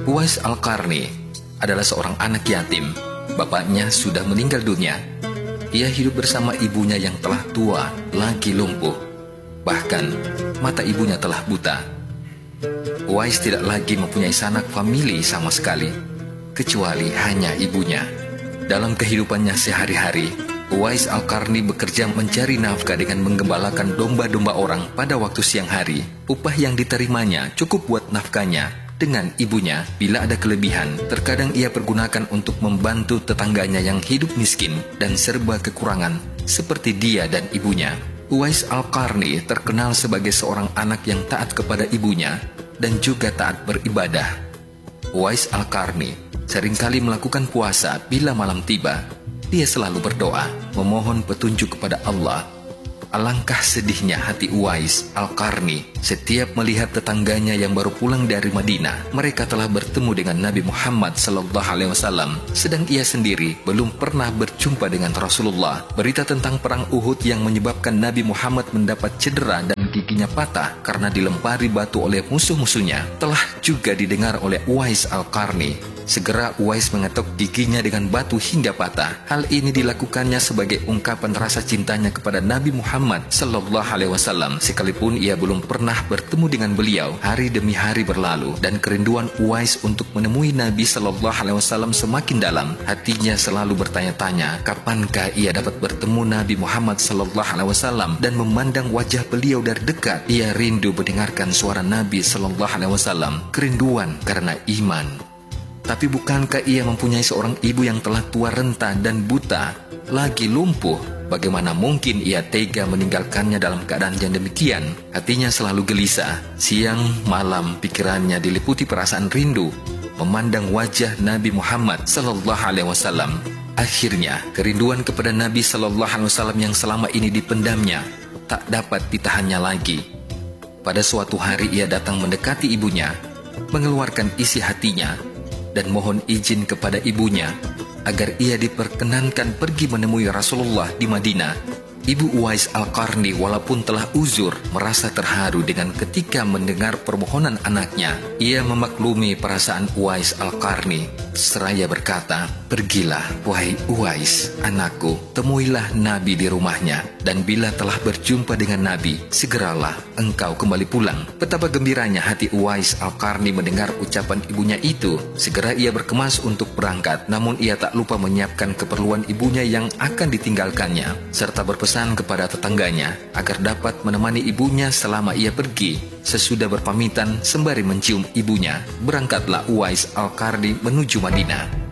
Uwais Al-Qarni adalah seorang anak yatim. Bapaknya sudah meninggal dunia. Ia hidup bersama ibunya yang telah tua, lagi lumpuh. Bahkan, mata ibunya telah buta. Uwais tidak lagi mempunyai sanak famili sama sekali, kecuali hanya ibunya. Dalam kehidupannya sehari-hari, Uwais Al-Qarni bekerja mencari nafkah dengan menggembalakan domba-domba orang pada waktu siang hari. Upah yang diterimanya cukup buat nafkahnya. Dengan ibunya, bila ada kelebihan, terkadang ia pergunakan untuk membantu tetangganya yang hidup miskin dan serba kekurangan, seperti dia dan ibunya. Uwais Al-Qarni terkenal sebagai seorang anak yang taat kepada ibunya dan juga taat beribadah. Uwais Al-Qarni seringkali melakukan puasa bila malam tiba. Dia selalu berdoa, memohon petunjuk kepada Allah. Alangkah sedihnya hati Uwais Al-Qarni setiap melihat tetangganya yang baru pulang dari Madinah. Mereka telah bertemu dengan Nabi Muhammad SAW, sedang ia sendiri belum pernah berjumpa dengan Rasulullah. Berita tentang perang Uhud yang menyebabkan Nabi Muhammad mendapat cedera dan giginya patah karena dilempari batu oleh musuh-musuhnya telah juga didengar oleh Uwais Al-Qarni. Segera Uwais mengetuk giginya dengan batu hingga patah. Hal ini dilakukannya sebagai ungkapan rasa cintanya kepada Nabi Muhammad SAW, sekalipun ia belum pernah bertemu dengan beliau. Hari demi hari berlalu dan kerinduan Uwais untuk menemui Nabi SAW semakin dalam. Hatinya selalu bertanya-tanya, kapankah ia dapat bertemu Nabi Muhammad SAW dan memandang wajah beliau dari dekat. Ia rindu mendengarkan suara Nabi SAW. Kerinduan karena iman. Tapi bukankah ia mempunyai seorang ibu yang telah tua renta dan buta, lagi lumpuh? Bagaimana mungkin ia tega meninggalkannya dalam keadaan yang demikian? Hatinya selalu gelisah. Siang malam pikirannya diliputi perasaan rindu, memandang wajah Nabi Muhammad SAW. Akhirnya kerinduan kepada Nabi SAW yang selama ini dipendamnya tak dapat ditahannya lagi. Pada suatu hari ia datang mendekati ibunya, mengeluarkan isi hatinya, dan mohon izin kepada ibunya agar ia diperkenankan pergi menemui Rasulullah di Madinah. Ibu Uwais Al-Qarni walaupun telah uzur, merasa terharu dengan ketika mendengar permohonan anaknya. Ia memaklumi perasaan Uwais Al-Qarni seraya berkata, "Pergilah wahai Uwais, anakku, temuilah Nabi di rumahnya, dan bila telah berjumpa dengan Nabi, segeralah engkau kembali pulang." Betapa gembiranya hati Uwais Al-Qarni mendengar ucapan ibunya itu. Segera ia berkemas untuk berangkat, namun ia tak lupa menyiapkan keperluan ibunya yang akan ditinggalkannya, serta berpesan kepada tetangganya agar dapat menemani ibunya selama ia pergi. Sesudah berpamitan sembari mencium ibunya, berangkatlah Uwais Al-Qarni menuju Madinah.